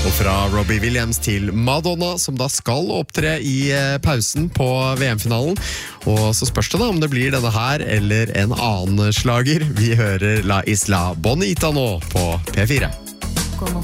Og fra Robbie Williams til Madonna, som da skal opptre i pausen på VM-finalen. Og så spørs det da om det blir denne her eller en annen slager. Vi hører La Isla Bonita nå på P4.